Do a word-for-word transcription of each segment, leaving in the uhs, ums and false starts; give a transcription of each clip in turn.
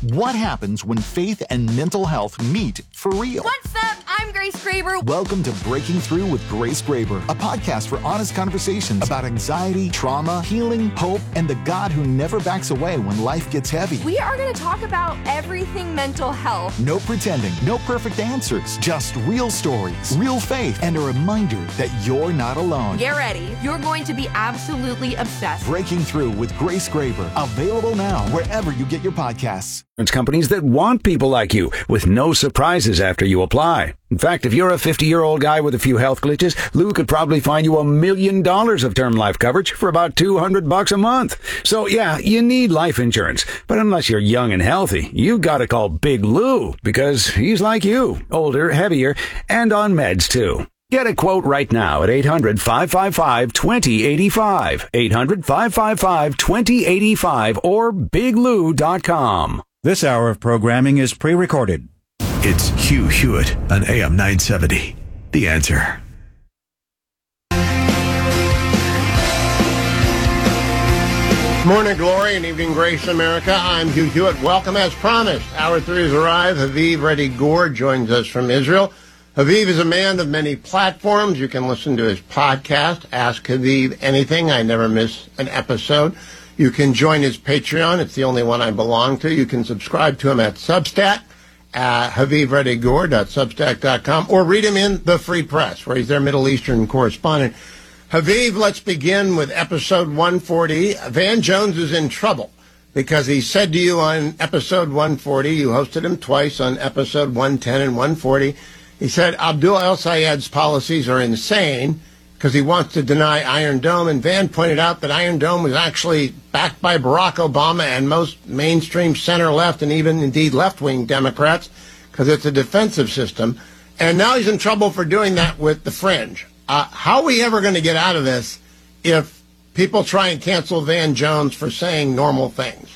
What happens when faith and mental health meet for real? What's up? I'm Grace Graber. Welcome to Breaking Through with Grace Graber, a podcast for honest conversations about anxiety, trauma, healing, hope, and the God who never backs away when life gets heavy. We are going to talk about everything mental health. No pretending, no perfect answers, just real stories, real faith, and a reminder that you're not alone. Get ready. You're going to be absolutely obsessed. Breaking Through with Grace Graber, available now wherever you get your podcasts. Companies that want people like you with no surprises after you apply. In fact, if you're a fifty-year-old guy with a few health glitches, Lou could probably find you a million dollars of term life coverage for about two hundred bucks a month. So yeah, you need life insurance. But unless you're young and healthy, you gotta call Big Lou because he's like you, older, heavier, and on meds too. Get a quote right now at eight hundred, five five five, two zero eight five, eight hundred, five five five, two zero eight five, or big lou dot com. This hour of programming is pre-recorded. It's Hugh Hewitt on A M nine seventy. The Answer. Morning glory and evening grace, America. I'm Hugh Hewitt. Welcome as promised. Hour three has arrived. Haviv Reddy Gur joins us from Israel. Haviv is a man of many platforms. You can listen to his podcast, Ask Haviv Anything. I never miss an episode. You can join his Patreon. It's the only one I belong to. You can subscribe to him at Substack, at haviv reddy gur dot substack dot com, or read him in the Free Press, where he's their Middle Eastern correspondent. Haviv, let's begin with episode one forty. Van Jones is in trouble because he said to you on episode one forty, you hosted him twice on episode one ten and one forty, he said Abdul El-Sayed's policies are insane because he wants to deny Iron Dome, and Van pointed out that Iron Dome was actually backed by Barack Obama and most mainstream center-left and even, indeed, left-wing Democrats because it's a defensive system. And now he's in trouble for doing that with the fringe. Uh, how are we ever going to get out of this if people try and cancel Van Jones for saying normal things?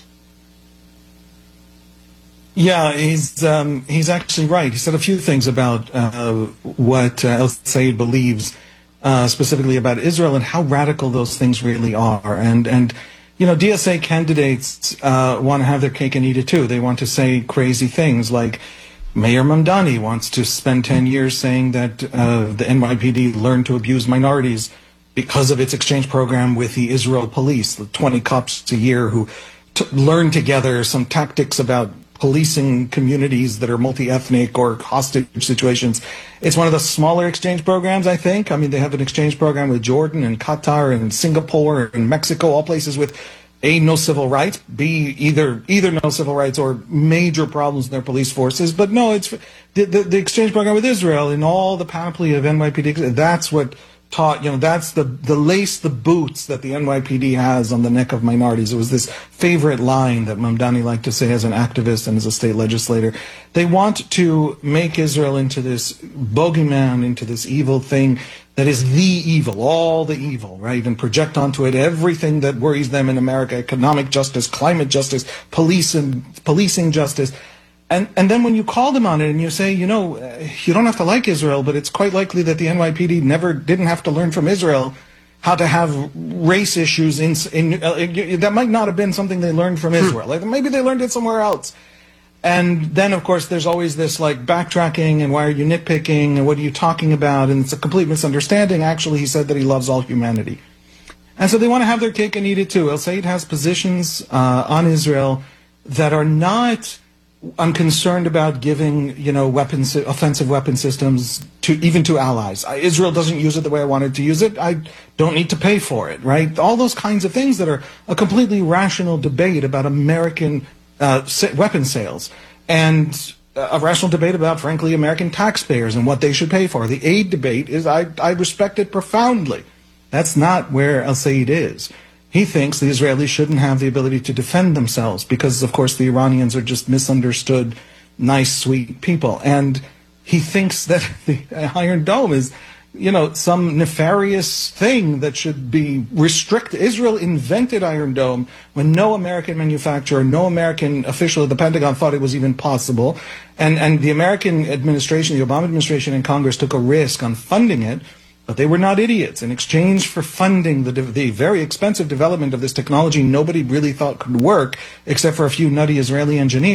Yeah, he's um, he's actually right. He said a few things about uh, what uh, El-Sayed believes, uh, specifically about Israel and how radical those things really are. And, and you know, D S A candidates uh, want to have their cake and eat it too. They want to say crazy things like Mayor Mamdani wants to spend ten years saying that uh, the N Y P D learned to abuse minorities because of its exchange program with the Israel police, the twenty cops a year who t- learn together some tactics about policing communities that are multi-ethnic or hostage situations. It's one of the smaller exchange programs, I think. I mean, they have an exchange program with Jordan and Qatar and Singapore and Mexico, all places with A, no civil rights, B, either either no civil rights or major problems in their police forces. But no, it's the, the, the exchange program with Israel and all the panoply of N Y P D. That's what taught, you know, that's the, the lace, the boots that the N Y P D has on the neck of minorities. It was this favorite line that Mamdani liked to say as an activist and as a state legislator. They want to make Israel into this bogeyman, into this evil thing that is the evil, all the evil, right? And project onto it everything that worries them in America: economic justice, climate justice, police and policing justice. And and then when you call them on it and you say, you know, you don't have to like Israel, but it's quite likely that the N Y P D never didn't have to learn from Israel how to have race issues in, in uh, that might not have been something they learned from Israel. Like maybe they learned it somewhere else. And then, of course, there's always this, like, backtracking and why are you nitpicking and what are you talking about? And it's a complete misunderstanding. Actually, he said that he loves all humanity. And so they want to have their cake and eat it, too. El-Sayed has positions uh, on Israel that are not... I'm concerned about giving, you know, weapons, offensive weapon systems to even to allies. I, Israel doesn't use it the way I wanted to use it. I don't need to pay for it, right? All those kinds of things that are a completely rational debate about American uh, weapon sales and a rational debate about, frankly, American taxpayers and what they should pay for. The aid debate is, I, I respect it profoundly. That's not where El-Sayed is. He thinks the Israelis shouldn't have the ability to defend themselves because, of course, the Iranians are just misunderstood, nice, sweet people. And he thinks that the Iron Dome is, you know, some nefarious thing that should be restricted. Israel invented Iron Dome when no American manufacturer, no American official at the Pentagon thought it was even possible. And, and the American administration, the Obama administration and Congress took a risk on funding it. But they were not idiots. In exchange for funding the, the very expensive development of this technology nobody really thought could work, except for a few nutty Israeli engineers,